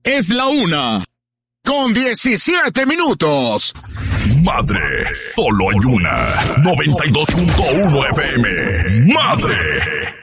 Es la 1:17. Madre, solo hay una. 92.1 FM. Madre.